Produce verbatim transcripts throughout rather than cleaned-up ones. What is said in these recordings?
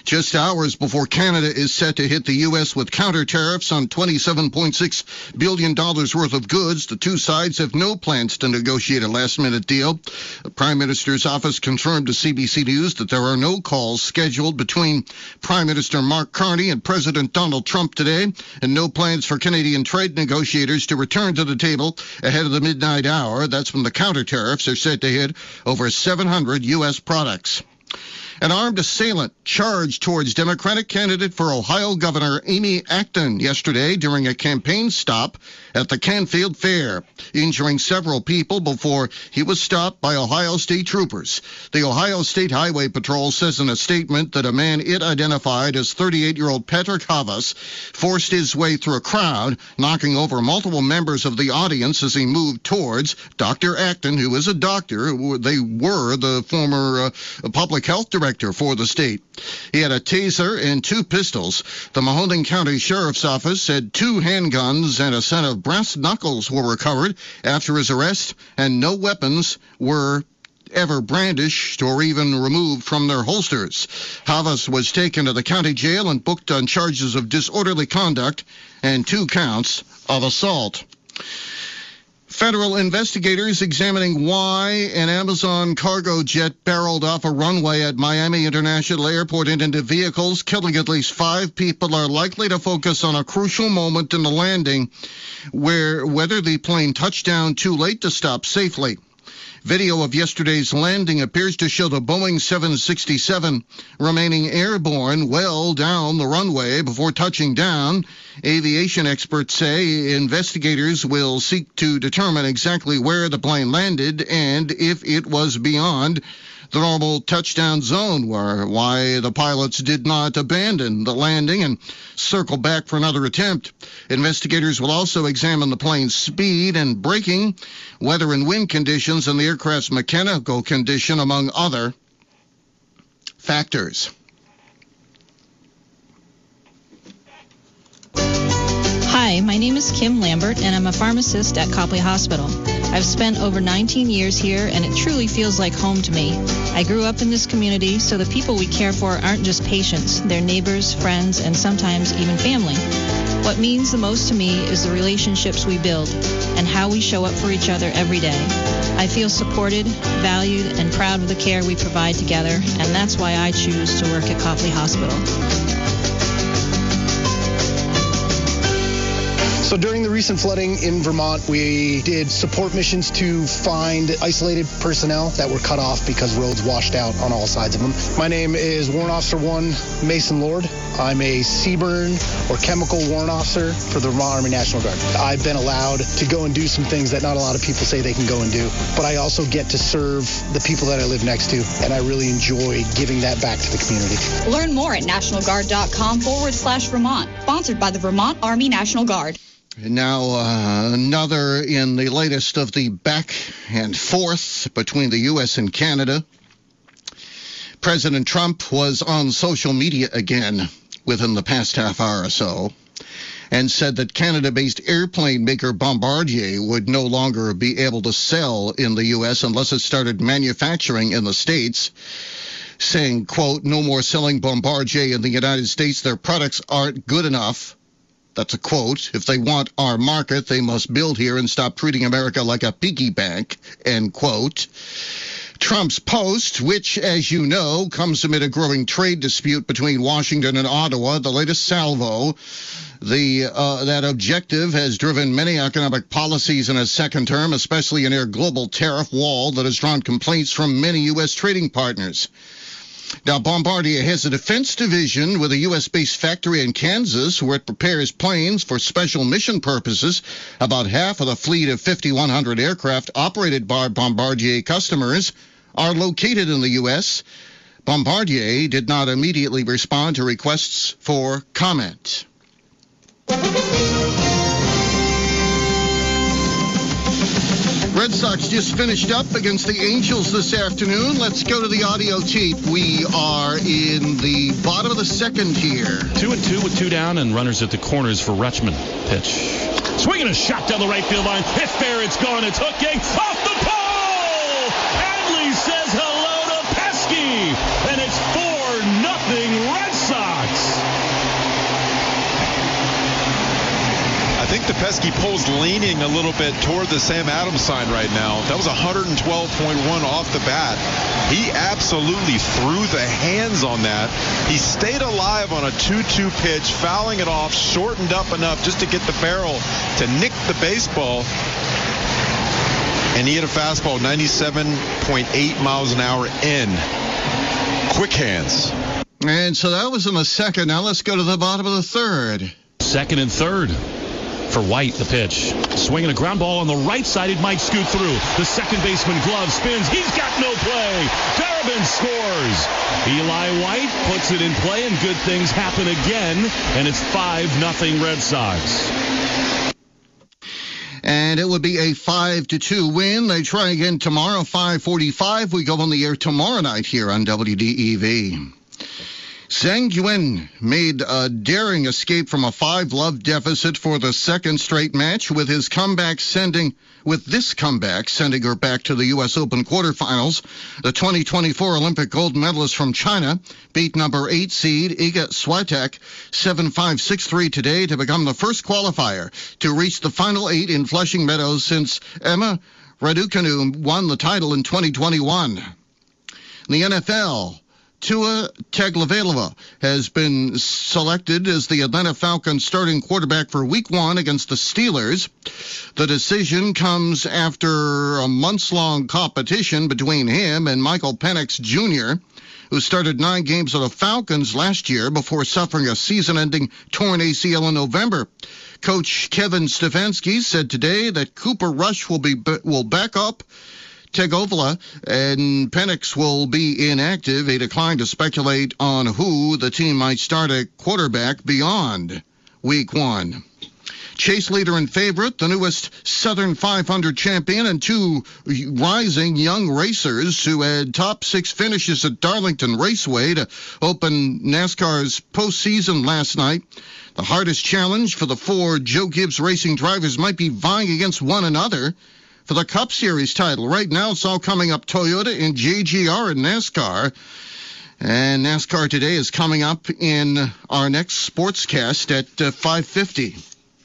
just hours before Canada is set to hit the U S with counter tariffs on twenty-seven point six billion dollars worth of goods. The two sides have no plans to negotiate a last-minute deal. The Prime Minister's office confirmed to C B C News that there are no calls scheduled between Prime Minister Mark Carney and President Donald Trump today, and no plans for Canadian trade negotiators to return to the table ahead of the midnight hour. That's when the counter tariffs are set to hit over seven hundred U S products. An armed assailant charged towards Democratic candidate for Ohio Governor Amy Acton yesterday during a campaign stop at the Canfield Fair, injuring several people before he was stopped by Ohio State troopers. The Ohio State Highway Patrol says in a statement that a man it identified as thirty-eight-year-old Patrick Havas forced his way through a crowd, knocking over multiple members of the audience as he moved towards Doctor Acton, who is a doctor. They were the former uh, public health director for the state. He had a taser and two pistols. The Mahoning County Sheriff's Office said two handguns and a set of brass knuckles were recovered after his arrest, and no weapons were ever brandished or even removed from their holsters. Havas was taken to the county jail and booked on charges of disorderly conduct and two counts of assault. Federal investigators examining why an Amazon cargo jet barreled off a runway at Miami International Airport and into vehicles, killing at least five people, are likely to focus on a crucial moment in the landing, where whether the plane touched down too late to stop safely. Video of yesterday's landing appears to show the Boeing seven sixty-seven remaining airborne well down the runway before touching down. Aviation experts say investigators will seek to determine exactly where the plane landed and if it was beyond the normal touchdown zone, where why the pilots did not abandon the landing and circle back for another attempt. Investigators will also examine the plane's speed and braking, weather and wind conditions, and the aircraft's mechanical condition, among other factors. Hi, my name is Kim Lambert, and I'm a pharmacist at Copley Hospital. I've spent over nineteen years here, and it truly feels like home to me. I grew up in this community, so the people we care for aren't just patients. They're neighbors, friends, and sometimes even family. What means the most to me is the relationships we build and how we show up for each other every day. I feel supported, valued, and proud of the care we provide together, and that's why I choose to work at Copley Hospital. So during the recent flooding in Vermont, we did support missions to find isolated personnel that were cut off because roads washed out on all sides of them. My name is Warrant Officer one Mason Lord. I'm a CBRN or chemical warrant officer for the Vermont Army National Guard. I've been allowed to go and do some things that not a lot of people say they can go and do, but I also get to serve the people that I live next to, and I really enjoy giving that back to the community. Learn more at nationalguard.com forward slash Vermont, sponsored by the Vermont Army National Guard. Now, uh, another in the latest of the back and forth between the U S and Canada. President Trump was on social media again within the past half hour or so and said that Canada-based airplane maker Bombardier would no longer be able to sell in the U S unless it started manufacturing in the States, saying, quote, "No more selling Bombardier in the United States. Their products aren't good enough." That's a quote. "If they want our market, they must build here and stop treating America like a piggy bank," end quote. Trump's post, which, as you know, comes amid a growing trade dispute between Washington and Ottawa, the latest salvo. The uh, that objective has driven many economic policies in a second term, especially a near global tariff wall that has drawn complaints from many U S trading partners. Now, Bombardier has a defense division with a U S-based factory in Kansas where it prepares planes for special mission purposes. About half of the fleet of fifty-one hundred aircraft operated by Bombardier customers are located in the U S. Bombardier did not immediately respond to requests for comment. Red Sox just finished up against the Angels this afternoon. Let's go to the audio tape. We are in the bottom of the second here. Two and two with two down and runners at the corners for Rutschman. Pitch. Swinging a shot down the right field line. It's fair. It's gone. It's hooking. Off the pole! Adley says hello to Pesky. And it's four nothing Red Sox. Pesky pulls leaning a little bit toward the Sam Adams sign right now. That was one twelve point one off the bat. He absolutely threw the hands on that. He stayed alive on a two two pitch, fouling it off, shortened up enough just to get the barrel to nick the baseball. And he hit a fastball ninety-seven point eight miles an hour in. Quick hands. And so that was in the second. Now let's go to the bottom of the third. Second and third for White, the pitch. Swinging a ground ball on the right side. It might scoot through. The second baseman glove spins. He's got no play. Darabin scores. Eli White puts it in play, and good things happen again. And it's five nothing Red Sox. And it would be a five to two win. They try again tomorrow, five forty-five. We go on the air tomorrow night here on W D E V. Zhang Yuan made a daring escape from a five-love deficit for the second straight match with his comeback sending, with this comeback sending her back to the U S Open quarterfinals. The twenty twenty-four Olympic gold medalist from China beat number eight seed Iga Swiatek seven five six three today to become the first qualifier to reach the final eight in Flushing Meadows since Emma Raducanu won the title in twenty twenty-one. In the N F L, Tua Tagovailoa has been selected as the Atlanta Falcons starting quarterback for week one against the Steelers. The decision comes after a months-long competition between him and Michael Penix Junior, who started nine games for the Falcons last year before suffering a season-ending torn A C L in November. Coach Kevin Stefanski said today that Cooper Rush will be will back up Tagovailoa, and Penix will be inactive. He declined to speculate on who the team might start at quarterback beyond week one. Chase leader and favorite, the newest Southern five hundred champion, and two rising young racers who had top six finishes at Darlington Raceway to open NASCAR's postseason last night. The hardest challenge for the four Joe Gibbs Racing drivers might be vying against one another for the Cup Series title. Right now, it's all coming up Toyota and J G R and NASCAR. And NASCAR today is coming up in our next sportscast at uh, five fifty.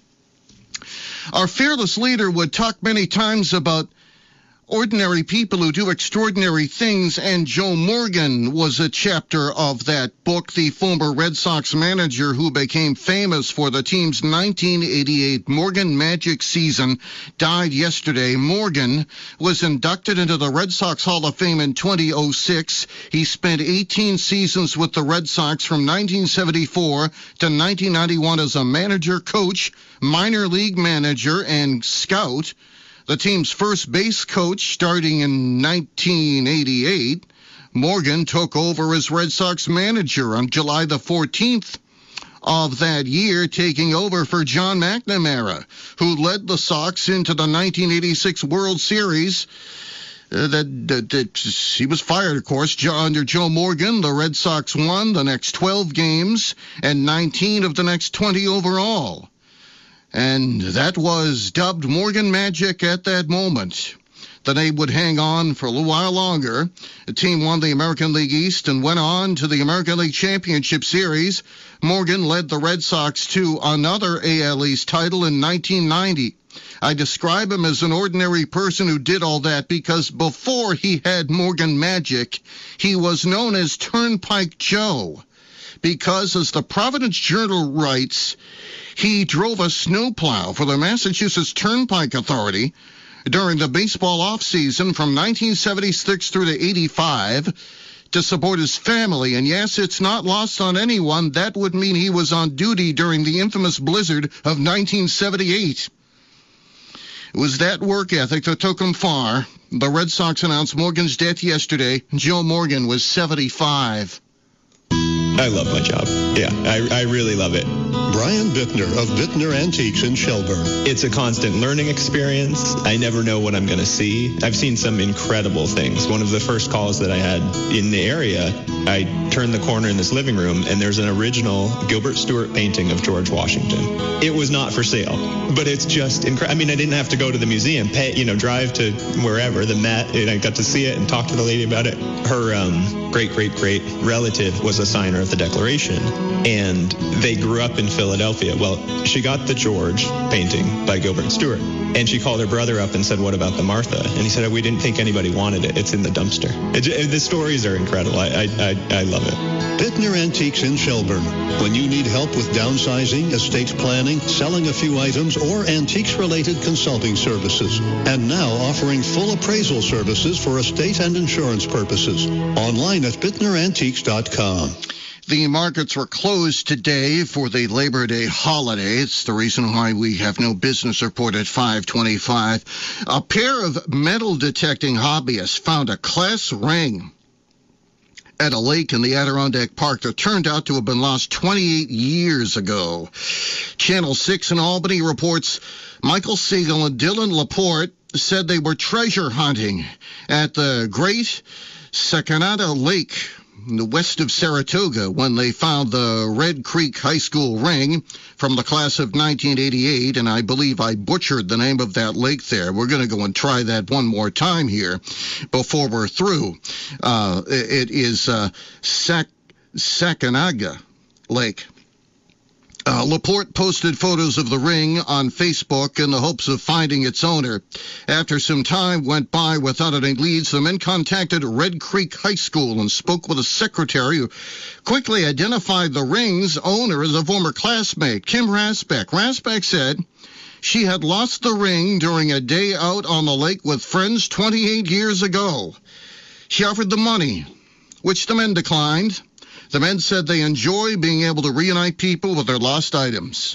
Our fearless leader would talk many times about ordinary people who do extraordinary things, and Joe Morgan was a chapter of that book. The former Red Sox manager who became famous for the team's nineteen eighty-eight Morgan Magic season died yesterday. Morgan was inducted into the Red Sox Hall of Fame in two thousand six. He spent eighteen seasons with the Red Sox from nineteen seventy-four to nineteen ninety-one as a manager, coach, minor league manager, and scout. The team's first base coach starting in nineteen eighty-eight, Morgan took over as Red Sox manager on July the fourteenth of that year, taking over for John McNamara, who led the Sox into the nineteen eighty-six World Series. Uh, that, that, that he was fired, of course. Under Joe Morgan, the Red Sox won the next twelve games and nineteen of the next twenty overall. And that was dubbed Morgan Magic at that moment. The name would hang on for a little while longer. The team won the American League East and went on to the American League Championship Series. Morgan led the Red Sox to another A L East title in nineteen ninety. I describe him as an ordinary person who did all that because before he had Morgan Magic, he was known as Turnpike Joe. Because, as the Providence Journal writes, he drove a snowplow for the Massachusetts Turnpike Authority during the baseball offseason from nineteen seventy-six through to eighty-five to support his family. And yes, it's not lost on anyone. That would mean he was on duty during the infamous blizzard of nineteen seventy-eight. It was that work ethic that took him far. The Red Sox announced Morgan's death yesterday. Joe Morgan was seventy-five. I love my job. Yeah, I, I really love it. Brian Bittner of Bittner Antiques in Shelburne. It's a constant learning experience. I never know what I'm going to see. I've seen some incredible things. One of the first calls that I had in the area, I turned the corner in this living room, and there's an original Gilbert Stuart painting of George Washington. It was not for sale, but it's just incredible. I mean, I didn't have to go to the museum, pay, you know, drive to wherever, the Met, and I got to see it and talk to the lady about it. Her um, great, great, great relative was a signer of the Declaration. and they grew up in Philadelphia. Well, she got the George painting by Gilbert Stuart, and she called her brother up and said, what about the Martha? And he said, we didn't think anybody wanted it. It's in the dumpster. It, it, the stories are incredible. I, I, I, I love it. Bittner Antiques in Shelburne. When you need help with downsizing, estate planning, selling a few items, or antiques-related consulting services. And now offering full appraisal services for estate and insurance purposes. Online at bittner antiques dot com. The markets were closed today for the Labor Day holiday. It's the reason why we have no business report at five twenty-five. A pair of metal detecting hobbyists found a class ring at a lake in the Adirondack Park that turned out to have been lost twenty-eight years ago. Channel six in Albany reports Michael Siegel and Dylan Laporte said they were treasure hunting at the Great Sacanada Lake in the west of Saratoga when they found the Red Creek High School ring from the class of nineteen eighty-eight, and I believe I butchered the name of that lake there. We're going to go and try that one more time here before we're through. Uh, it is uh, Sac- Sacanaga Lake. Uh, Laporte posted photos of the ring on Facebook in the hopes of finding its owner. After some time went by without any leads, the men contacted Red Creek High School and spoke with a secretary who quickly identified the ring's owner as a former classmate, Kim Rasbeck. Rasbeck said she had lost the ring during a day out on the lake with friends twenty-eight years ago. She offered the money, which the men declined. The men said they enjoy being able to reunite people with their lost items.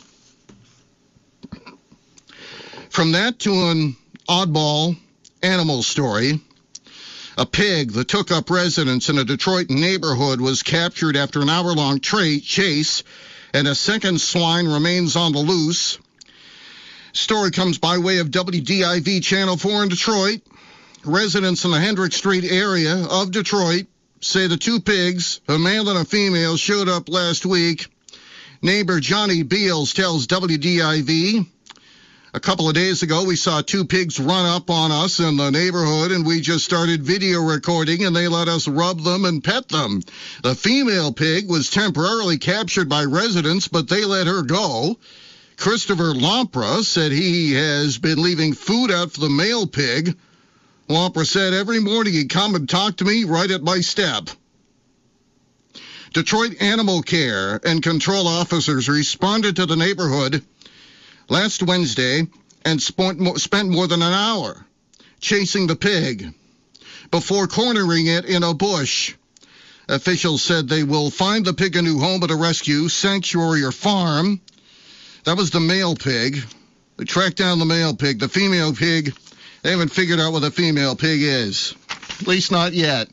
From that to an oddball animal story, a pig that took up residence in a Detroit neighborhood was captured after an hour-long tra- chase, and a second swine remains on the loose. Story comes by way of W D I V Channel four in Detroit. Residents in the Hendrick Street area of Detroit say the two pigs, a male and a female, showed up last week. Neighbor Johnny Beals tells W D I V, a couple of days ago we saw two pigs run up on us in the neighborhood, and we just started video recording, and they let us rub them and pet them. The female pig was temporarily captured by residents, but they let her go. Christopher Lompra said he has been leaving food out for the male pig. Lompra said every morning he'd come and talk to me right at my step. Detroit Animal Care and Control officers responded to the neighborhood last Wednesday and spent more than an hour chasing the pig before cornering it in a bush. Officials said they will find the pig a new home at a rescue, sanctuary, or farm. That was the male pig. They tracked down the male pig. The female pig, they haven't figured out what the female pig is. At least not yet.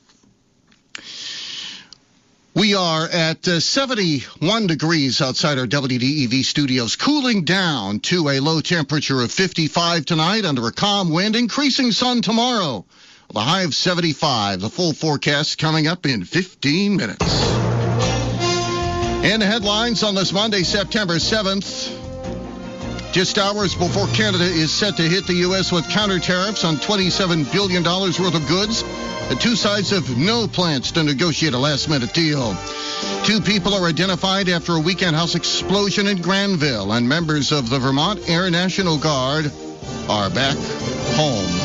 We are at uh, seventy-one degrees outside our W D E V studios, cooling down to a low temperature of fifty-five tonight under a calm wind, increasing sun tomorrow. The high of seventy-five. The full forecast coming up in fifteen minutes. And the headlines on this Monday, September seventh. Just hours before Canada is set to hit the U S with counter tariffs on twenty-seven billion dollars worth of goods, the two sides have no plans to negotiate a last-minute deal. Two people are identified after a weekend house explosion in Granville, and members of the Vermont Air National Guard are back home.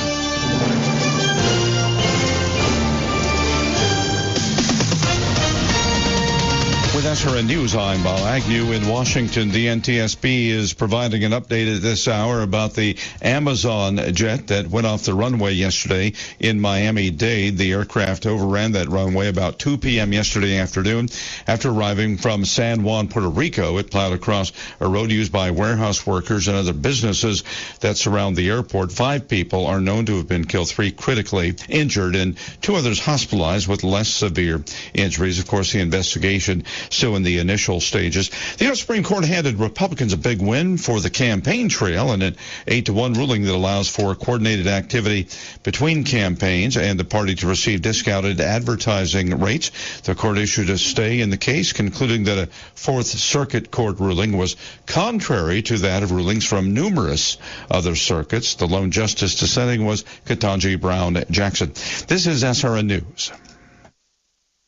With S R N News, I'm Bob Agnew in Washington. The N T S B is providing an update at this hour about the Amazon jet that went off the runway yesterday in Miami-Dade. The aircraft overran that runway about two p.m. yesterday afternoon. After arriving from San Juan, Puerto Rico, it plowed across a road used by warehouse workers and other businesses that surround the airport. Five people are known to have been killed, three critically injured, and two others hospitalized with less severe injuries. Of course, the investigation still in the initial stages. The U S Supreme Court handed Republicans a big win for the campaign trail in an eight to one ruling that allows for coordinated activity between campaigns and the party to receive discounted advertising rates. The court issued a stay in the case, concluding that a Fourth Circuit Court ruling was contrary to that of rulings from numerous other circuits. The lone justice dissenting was Ketanji Brown Jackson. This is S R N News.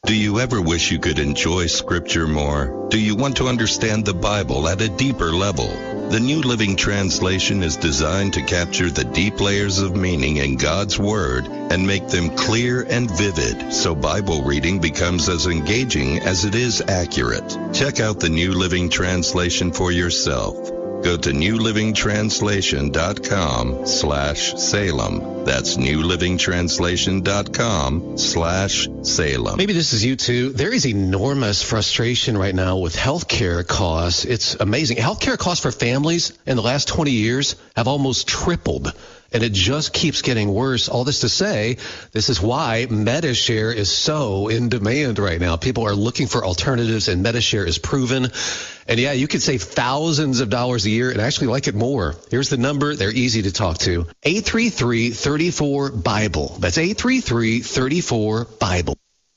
Do you ever wish you could enjoy Scripture more? Do you want to understand the Bible at a deeper level? The New Living Translation is designed to capture the deep layers of meaning in God's Word and make them clear and vivid, so Bible reading becomes as engaging as it is accurate. Check out the New Living Translation for yourself. Go to new living translation dot com slash Salem. That's new living translation dot com slash Salem. Maybe this is you too. There is enormous frustration right now with healthcare costs. It's amazing. Healthcare costs for families in the last twenty years have almost tripled. And it just keeps getting worse. All this to say, this is why MediShare is so in demand right now. People are looking for alternatives, and MediShare is proven. And yeah, you could save thousands of dollars a year and actually like it more. Here's the number. They're easy to talk to. eight three three, three four, Bible. That's eight three three, three four, Bible.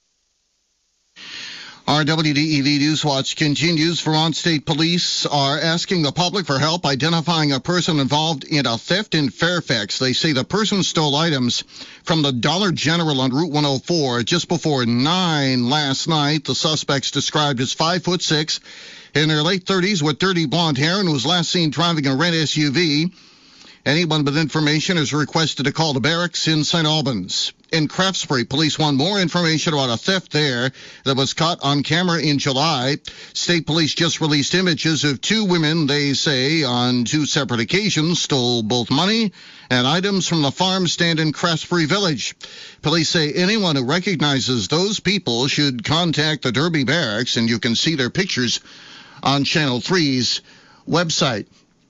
Our W D E V Newswatch continues. Vermont State Police are asking the public for help identifying a person involved in a theft in Fairfax. They say the person stole items from the Dollar General on Route one oh four just before nine last night. The suspect's described as five foot six, in their late thirties with dirty blonde hair, and was last seen driving a red S U V. Anyone with information is requested to call the barracks in Saint Albans. In Craftsbury, police want more information about a theft there that was caught on camera in July. State police just released images of two women, they say, on two separate occasions, stole both money and items from the farm stand in Craftsbury Village. Police say anyone who recognizes those people should contact the Derby Barracks, and you can see their pictures on Channel three's website.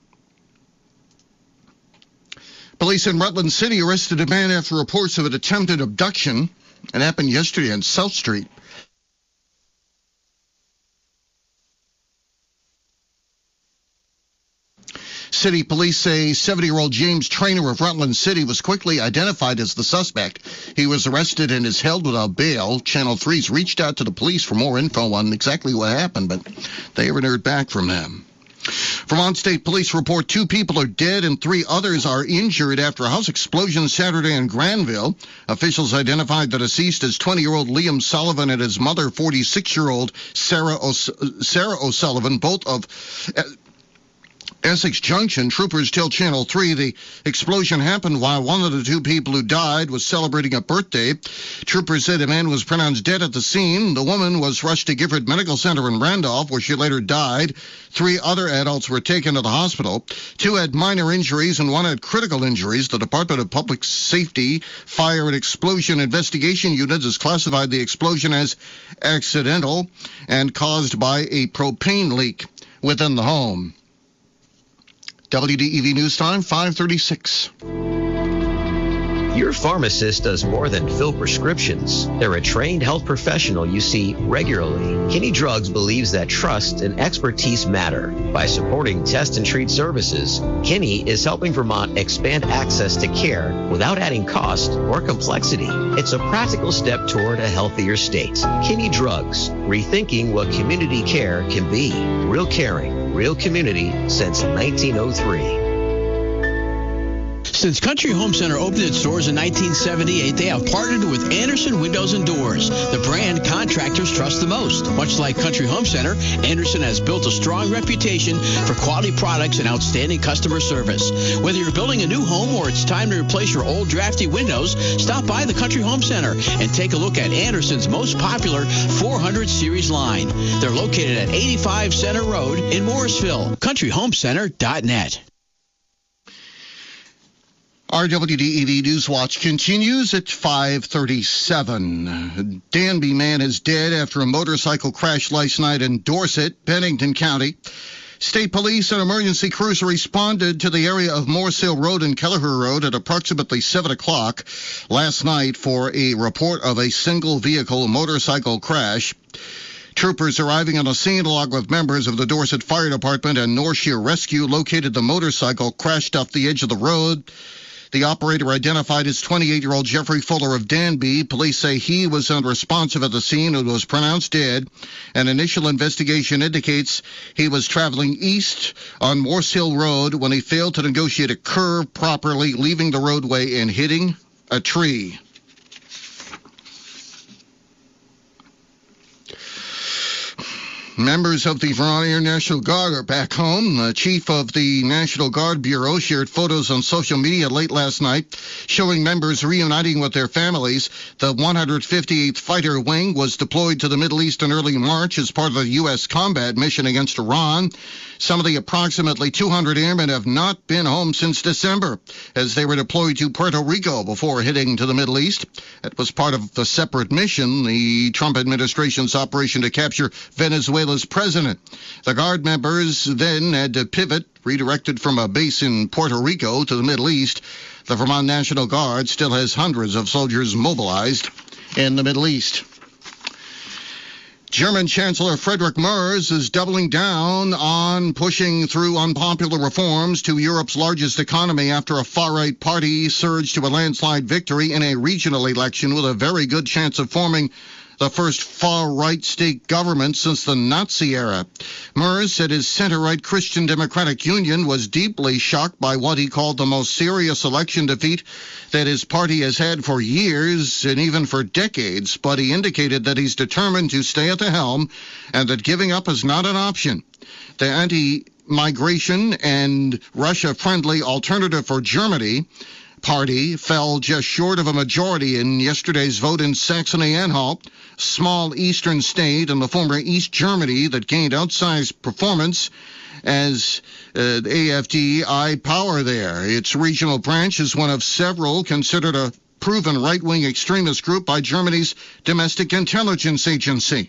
Police in Rutland City arrested a man after reports of an attempted abduction. It happened yesterday on South Street. City police say seventy-year-old James Trainer of Rutland City was quickly identified as the suspect. He was arrested and is held without bail. Channel three's reached out to the police for more info on exactly what happened, but they haven't heard back from them. Vermont State Police report two people are dead and three others are injured after a house explosion Saturday in Granville. Officials identified the deceased as twenty-year-old Liam Sullivan and his mother, forty-six-year-old Sarah, O'S- Sarah O'Sullivan, both of uh, Essex Junction. Troopers tell Channel three the explosion happened while one of the two people who died was celebrating a birthday. Troopers said the man was pronounced dead at the scene. The woman was rushed to Gifford Medical Center in Randolph, where she later died. Three other adults were taken to the hospital. Two had minor injuries and one had critical injuries. The Department of Public Safety Fire and Explosion Investigation Unit has classified the explosion as accidental and caused by a propane leak within the home. W D E V News Time, five thirty-six. Your pharmacist does more than fill prescriptions. They're a trained health professional you see regularly. Kinney Drugs believes that trust and expertise matter. By supporting test and treat services, Kinney is helping Vermont expand access to care without adding cost or complexity. It's a practical step toward a healthier state. Kinney Drugs, rethinking what community care can be. Real caring, real community since nineteen oh three. Since Country Home Center opened its doors in nineteen seventy-eight, they have partnered with Anderson Windows and Doors, the brand contractors trust the most. Much like Country Home Center, Anderson has built a strong reputation for quality products and outstanding customer service. Whether you're building a new home or it's time to replace your old drafty windows, stop by the Country Home Center and take a look at Anderson's most popular four hundred series line. They're located at eighty-five Center Road in Morrisville. country home center dot net. Our W D E V Newswatch continues at five thirty-seven. Danby man is dead after a motorcycle crash last night in Dorset, Bennington County. State police and emergency crews responded to the area of Morse Hill Road and Kelleher Road at approximately seven o'clock last night for a report of a single vehicle motorcycle crash. Troopers arriving on the scene along with members of the Dorset Fire Department and North Shore Rescue located the motorcycle crashed off the edge of the road. The operator identified as twenty-eight-year-old Jeffrey Fuller of Danby. Police say he was unresponsive at the scene and was pronounced dead. An initial investigation indicates he was traveling east on Morse Hill Road when he failed to negotiate a curve properly, leaving the roadway and hitting a tree. Members of the Vermont Air National Guard are back home. The chief of the National Guard Bureau shared photos on social media late last night showing members reuniting with their families. The one hundred fifty-eighth Fighter Wing was deployed to the Middle East in early March as part of the U S combat mission against Iran. Some of the approximately two hundred airmen have not been home since December, as they were deployed to Puerto Rico before heading to the Middle East. It was part of the separate mission, the Trump administration's operation to capture Venezuela's president. The Guard members then had to pivot, redirected from a base in Puerto Rico to the Middle East. The Vermont National Guard still has hundreds of soldiers mobilized in the Middle East. German Chancellor Friedrich Merz is doubling down on pushing through unpopular reforms to Europe's largest economy after a far-right party surged to a landslide victory in a regional election with a very good chance of forming the first far-right state government since the Nazi era. Merz said his center-right Christian Democratic Union was deeply shocked by what he called the most serious election defeat that his party has had for years and even for decades, but he indicated that he's determined to stay at the helm and that giving up is not an option. The anti-migration and Russia-friendly Alternative for Germany party fell just short of a majority in yesterday's vote in Saxony-Anhalt, small eastern state in the former East Germany that gained outsized performance as uh, the A F D eyed power there. Its regional branch is one of several considered a proven right-wing extremist group by Germany's domestic intelligence agency.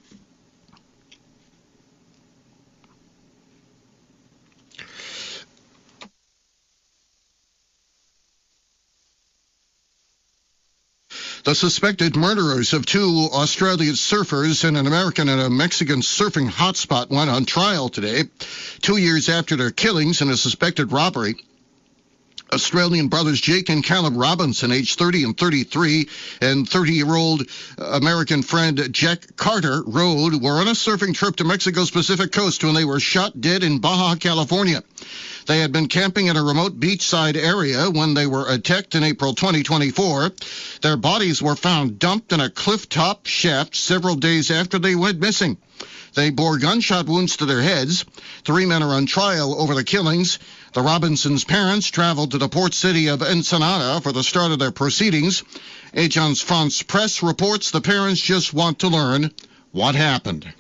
The suspected murderers of two Australian surfers and an American and a Mexican surfing hotspot went on trial today, two years after their killings in a suspected robbery. Australian brothers Jake and Caleb Robinson, aged thirty and thirty-three, and thirty-year-old American friend Jack Carter Road were on a surfing trip to Mexico's Pacific coast when they were shot dead in Baja, California. They had been camping in a remote beachside area when they were attacked in April twenty twenty-four. Their bodies were found dumped in a cliff-top shaft several days after they went missing. They bore gunshot wounds to their heads. Three men are on trial over the killings. The Robinsons' parents traveled to the port city of Ensenada for the start of their proceedings. Agence France Presse reports the parents just want to learn what happened.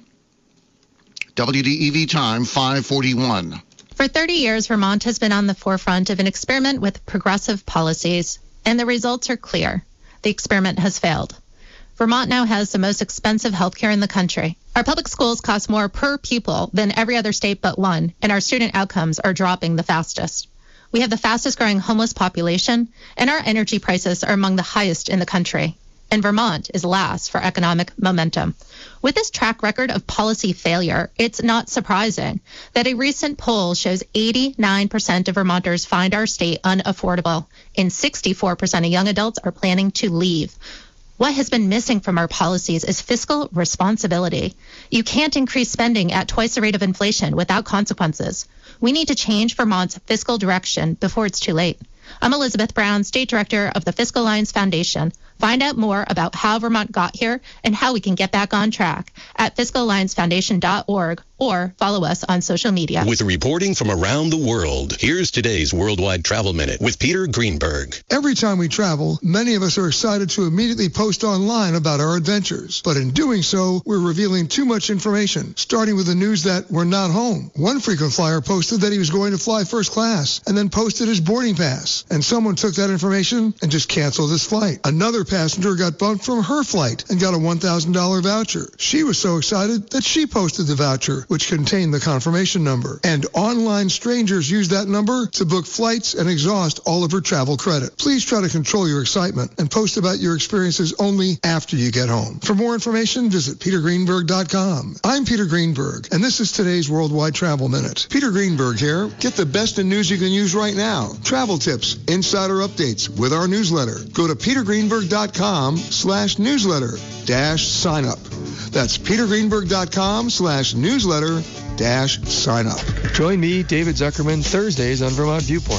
W D E V time, five forty-one. For thirty years, Vermont has been on the forefront of an experiment with progressive policies, and the results are clear. The experiment has failed. Vermont now has the most expensive health care in the country. Our public schools cost more per pupil than every other state but one, and our student outcomes are dropping the fastest. We have the fastest growing homeless population, and our energy prices are among the highest in the country. And Vermont is last for economic momentum. With this track record of policy failure, it's not surprising that a recent poll shows eighty-nine percent of Vermonters find our state unaffordable, and sixty-four percent of young adults are planning to leave. What has been missing from our policies is fiscal responsibility. You can't increase spending at twice the rate of inflation without consequences. We need to change Vermont's fiscal direction before it's too late. I'm Elizabeth Brown, State Director of the Fiscal Alliance Foundation. Find out more about how Vermont got here and how we can get back on track at fiscal alliance foundation dot org or follow us on social media. With reporting from around the world, here's today's Worldwide Travel Minute with Peter Greenberg. Every time we travel, many of us are excited to immediately post online about our adventures. But in doing so, we're revealing too much information, starting with the news that we're not home. One frequent flyer posted that he was going to fly first class and then posted his boarding pass. And someone took that information and just canceled his flight. Another passenger got bumped from her flight and got a one thousand dollars voucher. She was so excited that she posted the voucher, which contained the confirmation number. And online strangers use that number to book flights and exhaust all of her travel credit. Please try to control your excitement and post about your experiences only after you get home. For more information, visit peter greenberg dot com. I'm Peter Greenberg, and this is today's Worldwide Travel Minute. Peter Greenberg here. Get the best in news you can use right now. Travel tips, insider updates with our newsletter. Go to peter greenberg dot com slash newsletter dash sign up. That's peter greenberg dot com slash newsletter dash sign up. Join me, David Zuckerman, Thursdays on Vermont Viewpoint.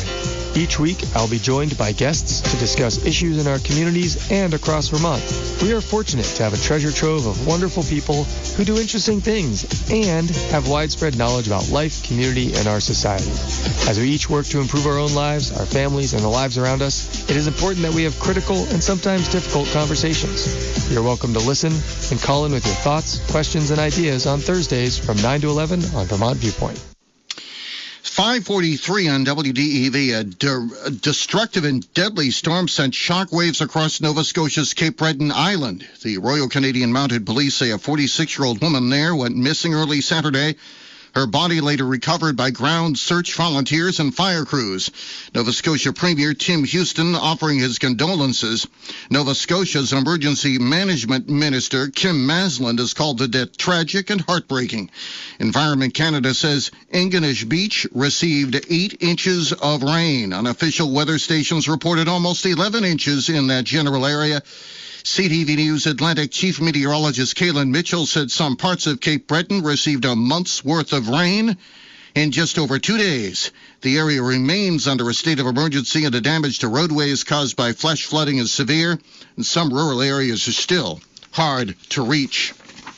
Each week, I'll be joined by guests to discuss issues in our communities and across Vermont. We are fortunate to have a treasure trove of wonderful people who do interesting things and have widespread knowledge about life, community, and our society. As we each work to improve our own lives, our families, and the lives around us, it is important that we have critical and sometimes difficult conversations. You're welcome to listen and call in with your thoughts, questions, and ideas on Thursdays from nine to eleven on Vermont Viewpoint. five forty-three on W D E V. A, de- a destructive and deadly storm sent shockwaves across Nova Scotia's Cape Breton Island. The Royal Canadian Mounted Police say a forty-six-year-old woman there went missing early Saturday. Her body later recovered by ground search volunteers and fire crews. Nova Scotia Premier Tim Houston offering his condolences. Nova Scotia's Emergency Management Minister Kim Masland has called the death tragic and heartbreaking. Environment Canada says Ingonish Beach received eight inches of rain. Unofficial weather stations reported almost eleven inches in that general area. C T V News Atlantic Chief Meteorologist Kaylin Mitchell said some parts of Cape Breton received a month's worth of rain in just over two days. The area remains under a state of emergency, and the damage to roadways caused by flash flooding is severe, and some rural areas are still hard to reach.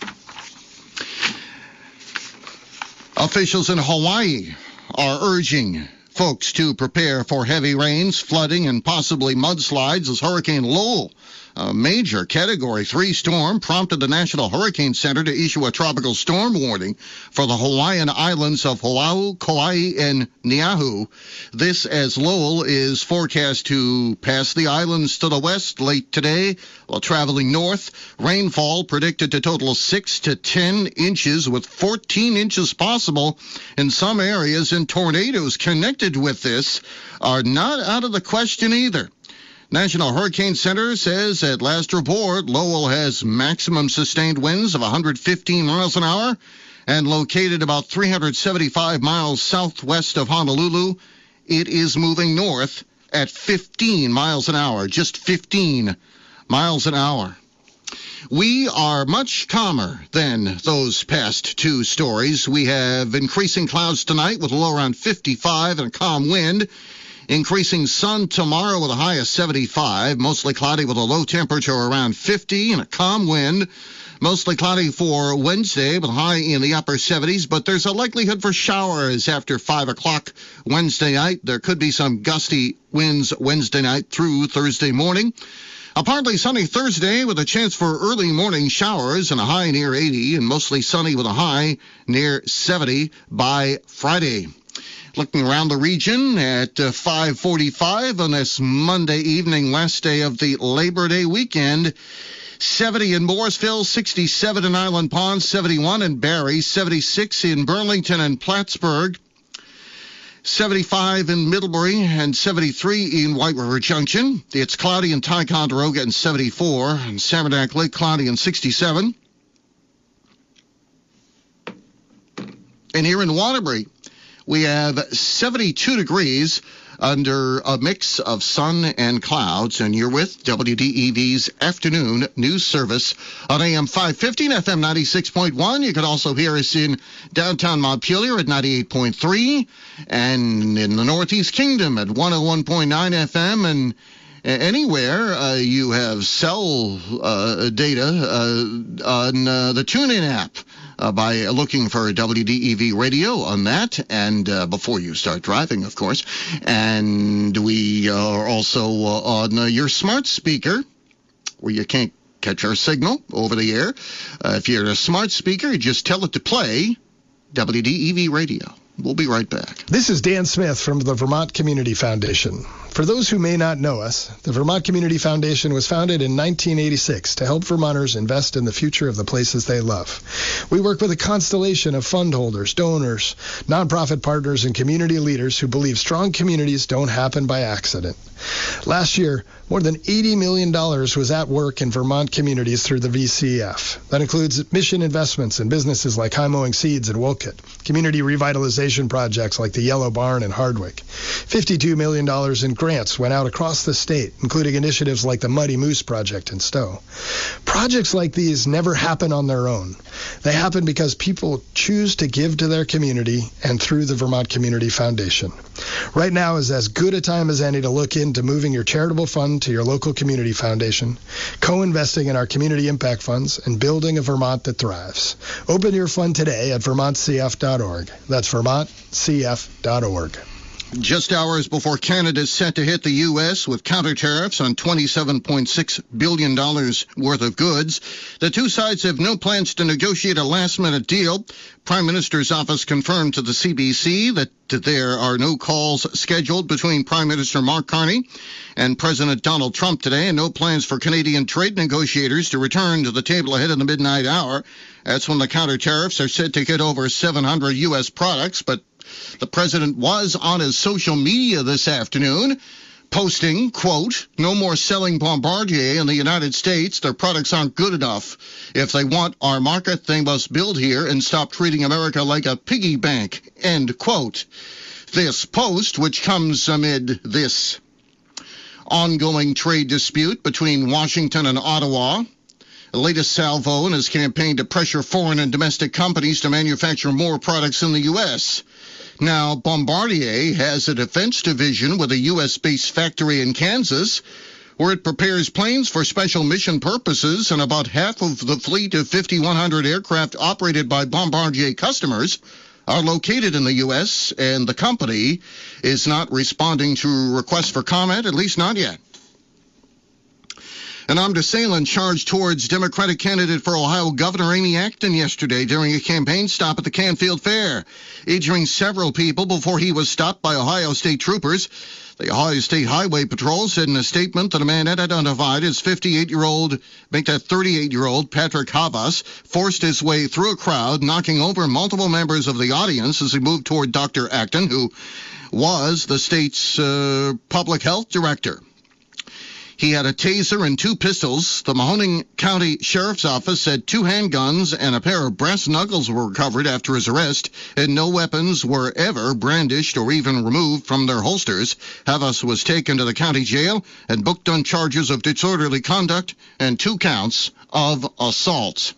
Officials in Hawaii are urging folks to prepare for heavy rains, flooding, and possibly mudslides as Hurricane Lowell, a major Category three storm, prompted the National Hurricane Center to issue a tropical storm warning for the Hawaiian islands of Oahu, Kauai, and Niuahu. This as Lowell is forecast to pass the islands to the west late today while traveling north. Rainfall predicted to total six to ten inches, with fourteen inches possible in some areas, and tornadoes connected with this are not out of the question either. National Hurricane Center says at last report, Lowell has maximum sustained winds of one hundred fifteen miles an hour and located about three hundred seventy-five miles southwest of Honolulu. It is moving north at fifteen miles an hour, just fifteen miles an hour. We are much calmer than those past two stories. We have increasing clouds tonight with a low around fifty-five and a calm wind. Increasing sun tomorrow with a high of seventy-five. Mostly cloudy with a low temperature around fifty and a calm wind. Mostly cloudy for Wednesday with a high in the upper seventies, but there's a likelihood for showers after five o'clock Wednesday night. There could be some gusty winds Wednesday night through Thursday morning. A partly sunny Thursday with a chance for early morning showers and a high near eighty, and mostly sunny with a high near seventy by Friday. Looking around the region at uh, five forty-five on this Monday evening, last day of the Labor Day weekend. seventy in Mooresville, sixty-seven in Island Pond, seventy-one in Barrie, seventy-six in Burlington and Plattsburgh, seventy-five in Middlebury, and seventy-three in White River Junction. It's cloudy in Ticonderoga and seventy-four, and Saranac Lake cloudy and sixty-seven. And here in Waterbury, we have seventy-two degrees under a mix of sun and clouds, and you're with W D E V's Afternoon News Service on A M five fifty and F M ninety-six point one. You can also hear us in downtown Montpelier at ninety-eight point three, and in the Northeast Kingdom at one oh one point nine F M, and anywhere uh, you have cell uh, data uh, on uh, the TuneIn app. Uh, by looking for W D E V radio on that, and uh, before you start driving, of course. And we are also uh, on uh, your smart speaker, where you can't catch our signal over the air. Uh, if you're a smart speaker, you just tell it to play W D E V radio. We'll be right back. This is Dan Smith from the Vermont Community Foundation. For those who may not know us, the Vermont Community Foundation was founded in nineteen eighty-six to help Vermonters invest in the future of the places they love. We work with a constellation of fund holders, donors, nonprofit partners, and community leaders who believe strong communities don't happen by accident. Last year, more than eighty million dollars was at work in Vermont communities through the V C F. That includes mission investments in businesses like High Mowing Seeds in Wolcott, community revitalization projects like the Yellow Barn in Hardwick. fifty-two million dollars in grants went out across the state, including initiatives like the Muddy Moose Project in Stowe. Projects like these never happen on their own. They happen because people choose to give to their community and through the Vermont Community Foundation. Right now is as good a time as any to look into moving your charitable fund to your local community foundation, co-investing in our community impact funds, and building a Vermont that thrives. Open your fund today at vermont c f dot org. That's vermont c f dot org. Just hours before Canada is set to hit the U S with counter tariffs on twenty-seven point six billion dollars worth of goods, the two sides have no plans to negotiate a last-minute deal. Prime Minister's office confirmed to the C B C that there are no calls scheduled between Prime Minister Mark Carney and President Donald Trump today, and no plans for Canadian trade negotiators to return to the table ahead of the midnight hour. That's when the counter tariffs are set to hit over seven hundred U S products, but the president was on his social media this afternoon posting, quote, "No more selling Bombardier in the United States. Their products aren't good enough. If they want our market, they must build here and stop treating America like a piggy bank," end quote. This post, which comes amid this ongoing trade dispute between Washington and Ottawa, the latest salvo in his campaign to pressure foreign and domestic companies to manufacture more products in the U S. Now, Bombardier has a defense division with a U S-based factory in Kansas where it prepares planes for special mission purposes, and about half of the fleet of fifty-one hundred aircraft operated by Bombardier customers are located in the U S, and the company is not responding to requests for comment, at least not yet. An armed assailant charged towards Democratic candidate for Ohio Governor Amy Acton yesterday during a campaign stop at the Canfield Fair, injuring several people before he was stopped by Ohio State troopers. The Ohio State Highway Patrol said in a statement that a man identified as fifty-eight-year-old, make that thirty-eight-year-old Patrick Havas, forced his way through a crowd, knocking over multiple members of the audience as he moved toward Doctor Acton, who was the state's uh, public health director. He had a taser and two pistols. The Mahoning County Sheriff's Office said two handguns and a pair of brass knuckles were recovered after his arrest, and no weapons were ever brandished or even removed from their holsters. Havas was taken to the county jail and booked on charges of disorderly conduct and two counts of assault.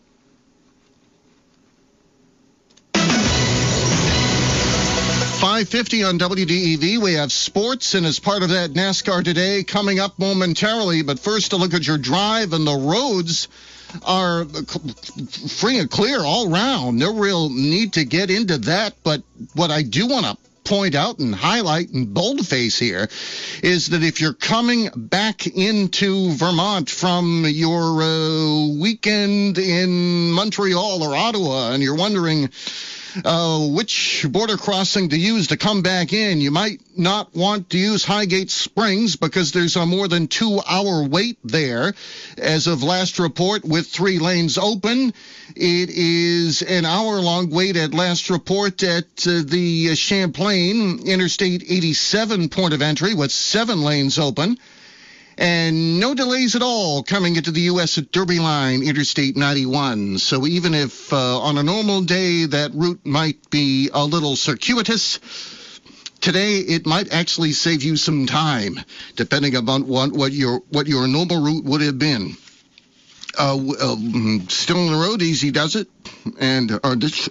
five fifty on W D E V. We have sports, and as part of that, NASCAR Today coming up momentarily. But first, a look at your drive, and the roads are free and clear all round. No real need to get into that, but what I do want to point out and highlight in boldface here is that if you're coming back into Vermont from your uh, weekend in Montreal or Ottawa, and you're wondering Uh, which border crossing to use to come back in, you might not want to use Highgate Springs because there's a more than two-hour wait there. As of last report, with three lanes open, it is an hour-long wait at last report at uh, the Champlain Interstate eighty-seven point of entry with seven lanes open. And no delays at all coming into the U S at Derby Line, Interstate ninety-one. So even if uh, on a normal day that route might be a little circuitous, today it might actually save you some time, depending upon what, what your what your normal route would have been. Uh, uh, still on the road, easy does it, and uh, this.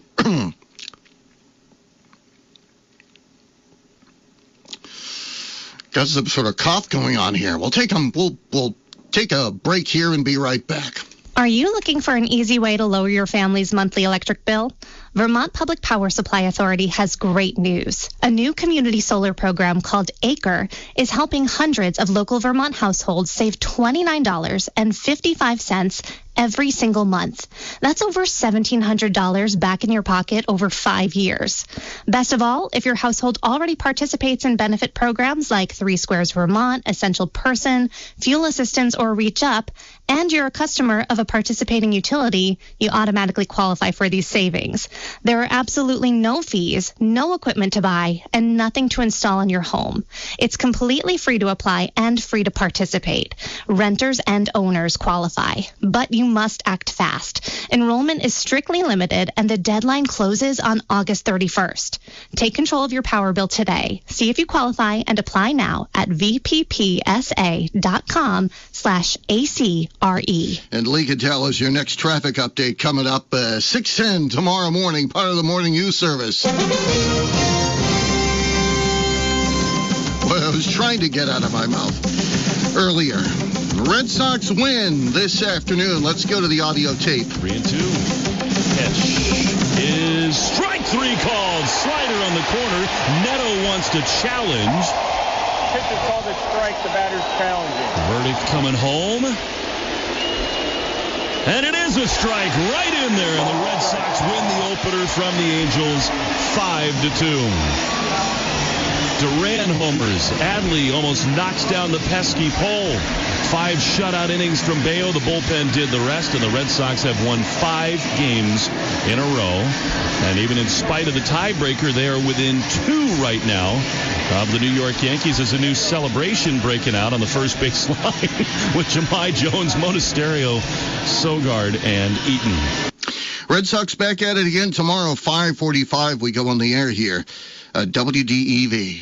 Got some sort of cough going on here. We'll take them. We'll we'll take a break here and be right back. Are you looking for an easy way to lower your family's monthly electric bill? Vermont Public Power Supply Authority has great news. A new community solar program called Acre is helping hundreds of local Vermont households save twenty-nine dollars and fifty-five cents every single month. That's over seventeen hundred dollars back in your pocket over five years. Best of all, if your household already participates in benefit programs like Three Squares Vermont, Essential Person, Fuel Assistance, or Reach Up, and you're a customer of a participating utility, you automatically qualify for these savings. There are absolutely no fees, no equipment to buy, and nothing to install in your home. It's completely free to apply and free to participate. Renters and owners qualify, but you must act fast. Enrollment is strictly limited, and the deadline closes on August thirty-first. Take control of your power bill today. See if you qualify and apply now at vppsa.com slash ACRE. And Lee Cattell is your next traffic update coming up uh, six ten tomorrow morning, part of the morning news service. What I was trying to get out of my mouth earlier. Red Sox win this afternoon. Let's go to the audio tape. Three and two. Pitch is strike three called. Slider on the corner. Neto wants to challenge. Pitch is called a strike. The batter's challenging. Verdict coming home. And it is a strike right in there. And the Red Sox win the opener from the Angels five to two. Duran homers. Adley almost knocks down the pesky pole. Five shutout innings from Bayo. The bullpen did the rest, and the Red Sox have won five games in a row. And even in spite of the tiebreaker, they are within two right now of the New York Yankees. There's a new celebration breaking out on the first base line with Jahmai Jones, Monasterio, Sogard, and Eaton. Red Sox back at it again tomorrow, five forty-five. We go on the air here. Uh, W D E V.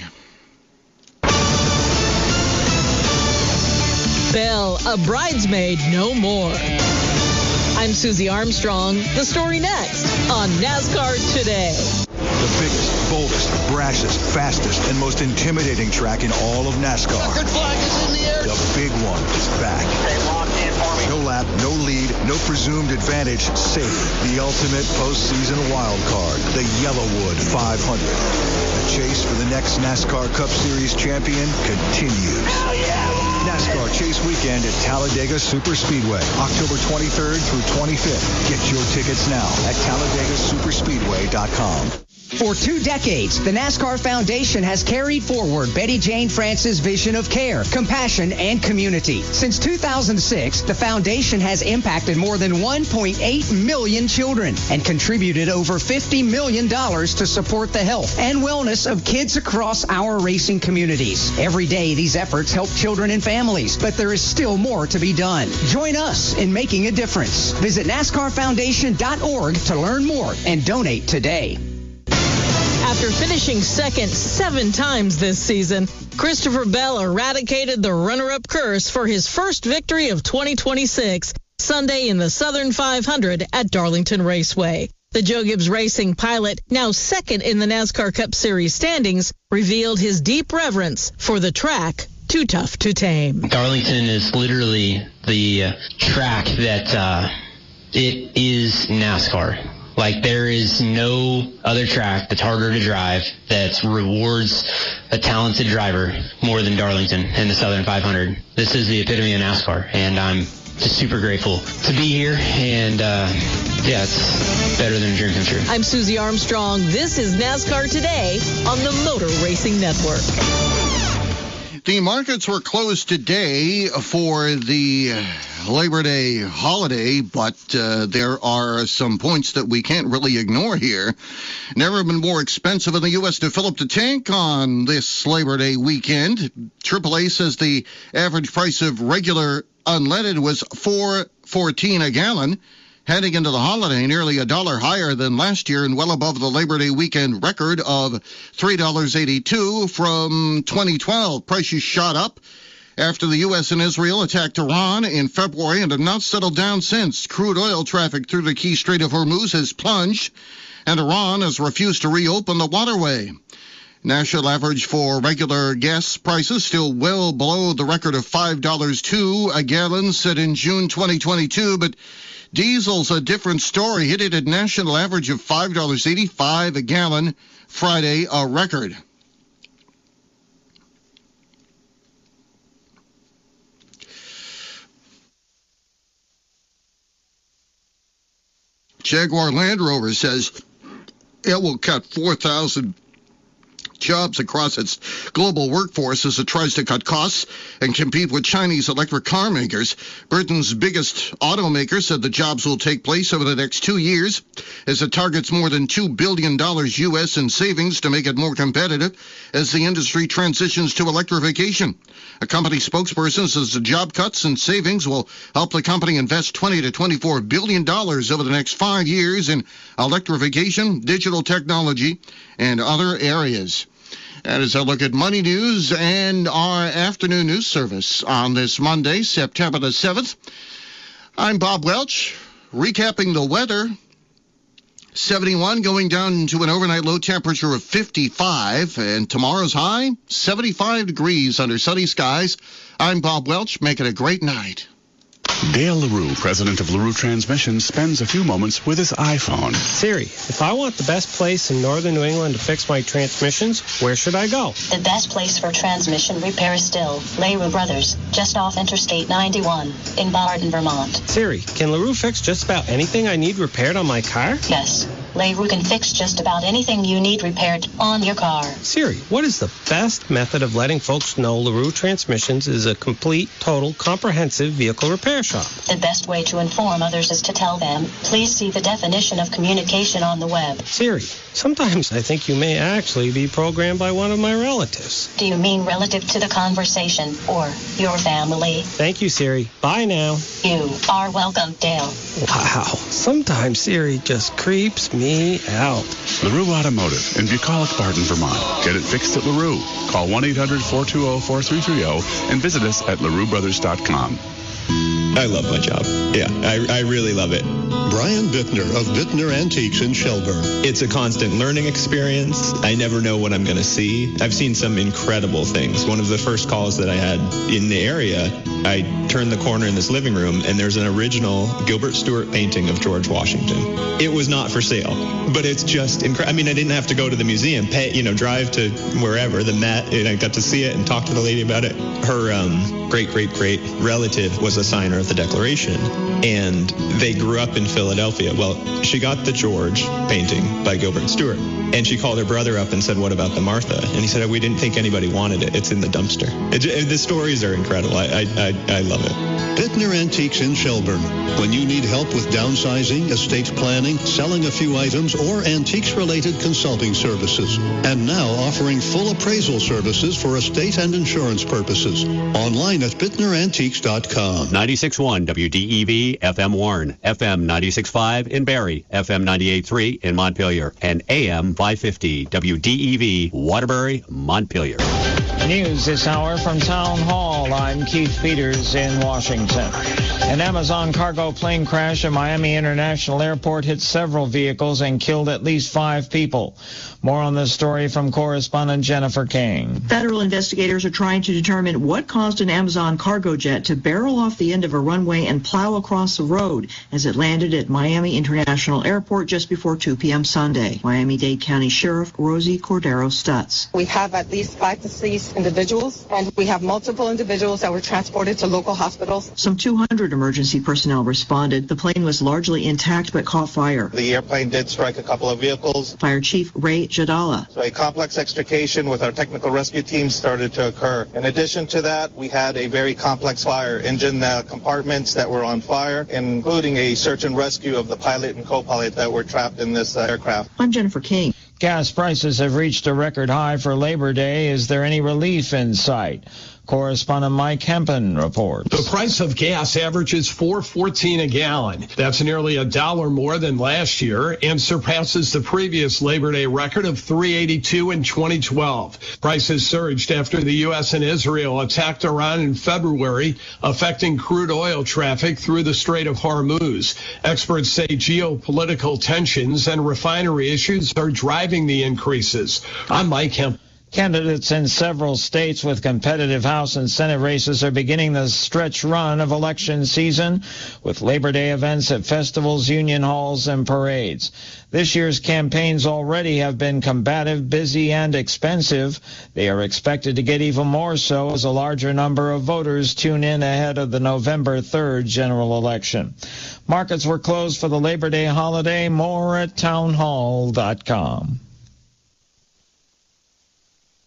Belle, a bridesmaid no more. I'm Susie Armstrong. The story next on NASCAR Today. The biggest, boldest, brashest, fastest, and most intimidating track in all of NASCAR. Checkered flag is in the air. The big one is back. Okay, lock in for me. No lap, no lead, no presumed advantage, safe. The ultimate postseason wild card, the Yellowwood five hundred. The chase for the next NASCAR Cup Series champion continues. Hell yeah! NASCAR Chase Weekend at Talladega Superspeedway, October twenty-third through twenty-fifth. Get your tickets now at Talladega Superspeedway dot com. For two decades, the NASCAR Foundation has carried forward Betty Jane France's vision of care, compassion, and community. Since two thousand six, the foundation has impacted more than one point eight million children and contributed over fifty million dollars to support the health and wellness of kids across our racing communities. Every day, these efforts help children and families, but there is still more to be done. Join us in making a difference. Visit NASCAR Foundation dot org to learn more and donate today. After finishing second seven times this season, Christopher Bell eradicated the runner-up curse for his first victory of twenty twenty-six, Sunday in the Southern five hundred at Darlington Raceway. The Joe Gibbs Racing pilot, now second in the NASCAR Cup Series standings, revealed his deep reverence for the track too tough to tame. Darlington is literally the uh, track that uh, it is NASCAR. Like, there is no other track that's harder to drive that rewards a talented driver more than Darlington and the Southern five hundred. This is the epitome of NASCAR, and I'm just super grateful to be here, and uh, yeah, it's better than a dream come true. I'm Susie Armstrong. This is NASCAR Today on the Motor Racing Network. The markets were closed today for the Labor Day holiday, but uh, there are some points that we can't really ignore here. Never been more expensive in the U S to fill up the tank on this Labor Day weekend. triple A says the average price of regular unleaded was four fourteen a gallon. Heading into the holiday, nearly a dollar higher than last year and well above the Labor Day weekend record of three dollars and eighty-two cents from twenty twelve. Prices shot up after the U S and Israel attacked Iran in February and have not settled down since. Crude oil traffic through the key Strait of Hormuz has plunged, and Iran has refused to reopen the waterway. National average for regular gas prices still well below the record of five dollars and two cents a gallon set in June twenty twenty-two, but diesel's a different story. Hit it at national average of five dollars and eighty-five cents a gallon Friday, a record. Jaguar Land Rover says it will cut four thousand jobs across its global workforce as it tries to cut costs and compete with Chinese electric car makers. Britain's biggest automaker said the jobs will take place over the next two years as it targets more than two billion dollars U S in savings to make it more competitive as the industry transitions to electrification. A company spokesperson says the job cuts and savings will help the company invest twenty to twenty-four billion dollars over the next five years in electrification, digital technology, and other areas. That is a look at money news and our afternoon news service on this Monday, September the seventh. I'm Bob Welch, recapping the weather. seventy-one going down to an overnight low temperature of fifty-five, and tomorrow's high, seventy-five degrees under sunny skies. I'm Bob Welch. Make it a great night. Dale LaRue, president of LaRue Transmission, spends a few moments with his iPhone. Siri, if I want the best place in northern New England to fix my transmissions, where should I go? The best place for transmission repair is still LaRue Brothers, just off Interstate ninety-one in Barton, Vermont. Siri, can LaRue fix just about anything I need repaired on my car? Yes, LaRue can fix just about anything you need repaired on your car. Siri, what is the best method of letting folks know LaRue Transmissions is a complete, total, comprehensive vehicle repair shop? The best way to inform others is to tell them, please see the definition of communication on the web. Siri, sometimes I think you may actually be programmed by one of my relatives. Do you mean relative to the conversation or your family? Thank you, Siri. Bye now. You are welcome, Dale. Wow. Sometimes Siri just creeps me out. LaRue Automotive in Bucolic, Barton, Vermont. Get it fixed at LaRue. Call one eight hundred four two zero four three three zero and visit us at larue brothers dot com. I love my job. Yeah, I, I really love it. Brian Bittner of Bittner Antiques in Shelburne. It's a constant learning experience. I never know what I'm going to see. I've seen some incredible things. One of the first calls that I had in the area, I turned the corner in this living room, and there's an original Gilbert Stuart painting of George Washington. It was not for sale, but it's just incredible. I mean, I didn't have to go to the museum, pay, you know, drive to wherever, the Met, and I got to see it and talk to the lady about it. Her um, great-great-great relative was a signer of the Declaration, and they grew up in Philadelphia. Well, she got the George painting by Gilbert Stuart, and she called her brother up and said, what about the Martha? And he said, we didn't think anybody wanted it. It's in the dumpster. It, it, the stories are incredible. I, I, I, I love it. Bittner Antiques in Shelburne. When you need help with downsizing, estate planning, selling a few items, or antiques-related consulting services. And now offering full appraisal services for estate and insurance purposes. Online at bittner antiques dot com. ninety-six point one W D E V, F M Warren, F M ninety-six point five in Barrie, F M ninety-eight point three in Montpelier, and A M five fifty W D E V, Waterbury, Montpelier. News this hour from Town Hall. I'm Keith Peters in Washington. An Amazon cargo plane crash at Miami International Airport hit several vehicles and killed at least five people. More on this story from correspondent Jennifer King. Federal investigators are trying to determine what caused an Amazon cargo jet to barrel off the end of a runway and plow across the road as it landed at Miami International Airport just before two p.m. Sunday. Miami-Dade County Sheriff Rosie Cordero Stutz. We have at least five deceased individuals, and we have multiple individuals that were transported to local hospitals. Some two hundred emergency personnel responded. The plane was largely intact but caught fire. The airplane did strike a couple of vehicles. Fire Chief Ray Jadala. So a complex extrication with our technical rescue team started to occur. In addition to that, we had a very complex fire engine uh, compartments that were on fire, including a search and rescue of the pilot and co-pilot that were trapped in this uh, aircraft. I'm Jennifer King. Gas prices have reached a record high for Labor Day. Is there any relief in sight? Correspondent Mike Hempen reports. The price of gas averages four fourteen a gallon. That's nearly a dollar more than last year and surpasses the previous Labor Day record of three eighty-two in twenty twelve. Prices surged after the U S and Israel attacked Iran in February, affecting crude oil traffic through the Strait of Hormuz. Experts say geopolitical tensions and refinery issues are driving the increases. I'm Mike Hempen. Candidates in several states with competitive House and Senate races are beginning the stretch run of election season with Labor Day events at festivals, union halls, and parades. This year's campaigns already have been combative, busy, and expensive. They are expected to get even more so as a larger number of voters tune in ahead of the November third general election. Markets were closed for the Labor Day holiday. More at town hall dot com.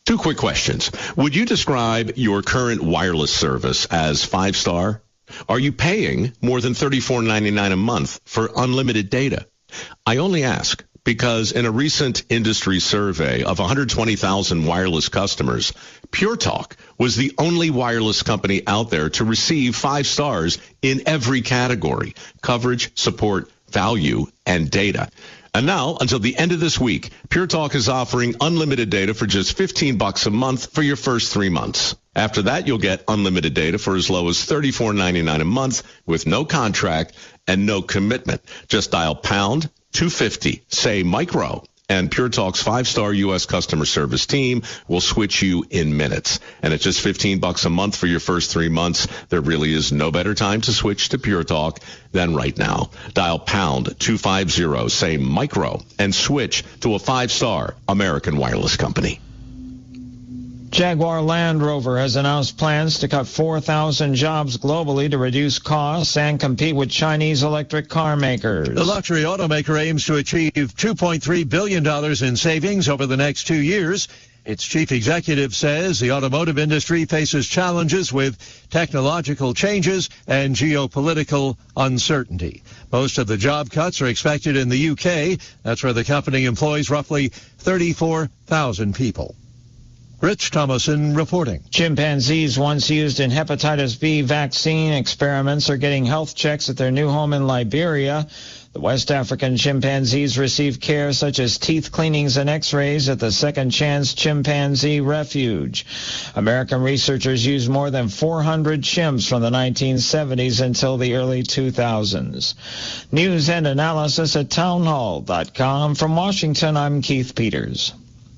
Two quick questions. Would you describe your current wireless service as five-star? Are you paying more than thirty-four ninety-nine a month for unlimited data? I only ask because in a recent industry survey of one hundred twenty thousand wireless customers, Pure Talk was the only wireless company out there to receive five stars in every category: coverage, support, value, and data. And now, until the end of this week, Pure Talk is offering unlimited data for just fifteen bucks a month for your first three months. After that, you'll get unlimited data for as low as thirty-four ninety-nine a month with no contract and no commitment. Just dial pound two fifty, say micro, and Pure Talk's five-star U S customer service team will switch you in minutes. And at just fifteen bucks a month for your first three months, there really is no better time to switch to Pure Talk than right now. Dial pound two fifty, say micro, and switch to a five-star American wireless company. Jaguar Land Rover has announced plans to cut four thousand jobs globally to reduce costs and compete with Chinese electric car makers. The luxury automaker aims to achieve two point three billion dollars in savings over the next two years. Its chief executive says the automotive industry faces challenges with technological changes and geopolitical uncertainty. Most of the job cuts are expected in the U K. That's where the company employs roughly thirty-four thousand people. Rich Thomason reporting. Chimpanzees once used in hepatitis B vaccine experiments are getting health checks at their new home in Liberia. The West African chimpanzees receive care such as teeth cleanings and x-rays at the Second Chance Chimpanzee Refuge. American researchers used more than four hundred chimps from the nineteen seventies until the early two thousands. News and analysis at townhall dot com. From Washington, I'm Keith Peters.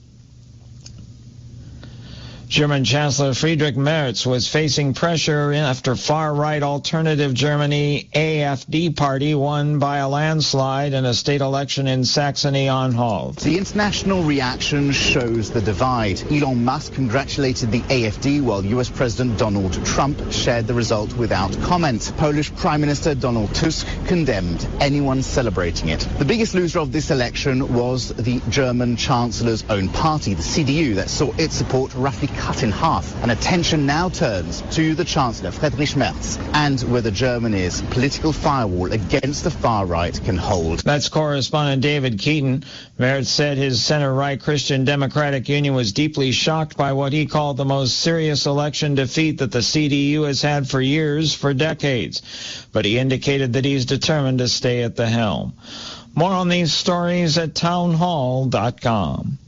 German Chancellor Friedrich Merz was facing pressure after far-right Alternative Germany A F D party won by a landslide in a state election in Saxony-Anhalt. The international reaction shows the divide. Elon Musk congratulated the A F D while U S President Donald Trump shared the result without comment. Polish Prime Minister Donald Tusk condemned anyone celebrating it. The biggest loser of this election was the German Chancellor's own party, the C D U, that saw its support roughly cut in half. And attention now turns to the Chancellor, Friedrich Merz, and whether Germany's political firewall against the far right can hold. That's correspondent David Keaton. Merz said his center-right Christian Democratic Union was deeply shocked by what he called the most serious election defeat that the C D U has had for years, for decades. But he indicated that he's determined to stay at the helm. More on these stories at townhall dot com.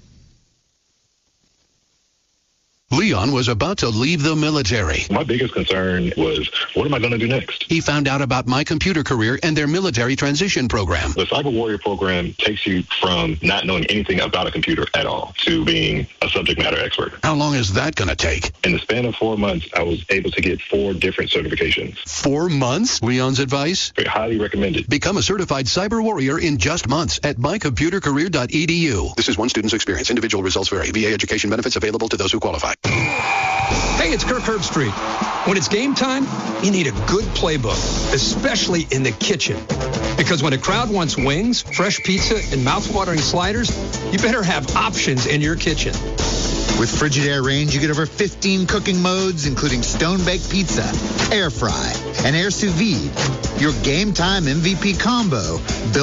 Leon was about to leave the military. My biggest concern was, what am I going to do next? He found out about My Computer Career and their military transition program. The Cyber Warrior program takes you from not knowing anything about a computer at all to being a subject matter expert. How long is that going to take? In the span of four months, I was able to get four different certifications. Four months? Leon's advice? Very highly recommended. Become a certified cyber warrior in just months at my computer career dot e d u. This is one student's experience. Individual results vary. V A education benefits available to those who qualify. Hey, it's Kirk Herbstreit. When it's game time, you need a good playbook, especially in the kitchen. Because when a crowd wants wings, fresh pizza, and mouth-watering sliders, you better have options in your kitchen. With Frigidaire range, you get over fifteen cooking modes, including stone-baked pizza, air fry, and air sous vide. Your game time M V P combo built